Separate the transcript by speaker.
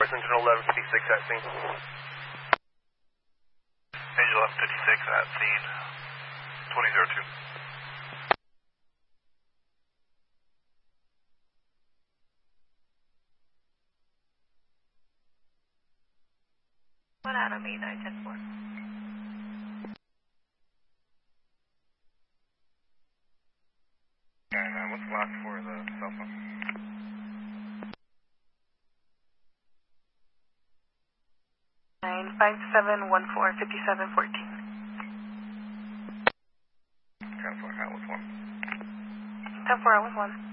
Speaker 1: Sentinel 1156 at scene.
Speaker 2: Angel 1156 at scene, 2002.
Speaker 3: What Adam 8910-4?
Speaker 2: And what's the last for the cell phone?
Speaker 3: 957145714.
Speaker 2: 10-4, Atlas 1.
Speaker 3: 10-4, Atlas 1.